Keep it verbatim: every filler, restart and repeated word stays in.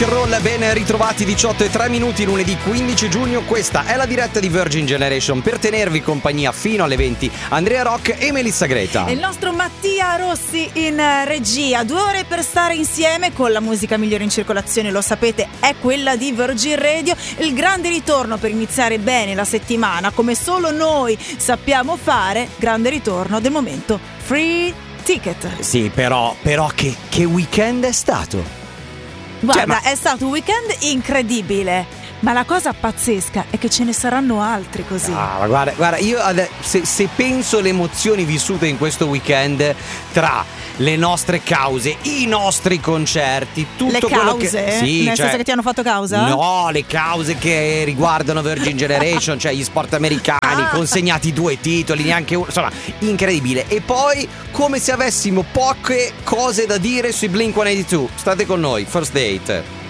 Roll, ben ritrovati, diciotto e tre minuti, lunedì quindici giugno. Questa è la diretta di Virgin Generation per tenervi compagnia fino alle venti. Andrea Rock e Melissa Greta. E il nostro Mattia Rossi in regia. Due ore per stare insieme con la musica migliore in circolazione, lo sapete, è quella di Virgin Radio. Il grande ritorno per iniziare bene la settimana, come solo noi sappiamo fare. Grande ritorno del momento Free Ticket. Sì, però, però che, che weekend è stato? Guarda, Cioè, ma... è stato un weekend incredibile, ma la cosa pazzesca è che ce ne saranno altri così. Ah, ma guarda, guarda, io ade- se, se penso alle emozioni vissute in questo weekend, tra le nostre cause, i nostri concerti, tutto le quello cause? che... Sì, Nel cioè, senso che ti hanno fatto causa? No, le cause che riguardano Virgin Generation, cioè gli sport americani, Ah. consegnati due titoli, neanche uno, insomma, incredibile. E poi, come se avessimo poche cose da dire sui Blink centottantadue. State con noi, First Date.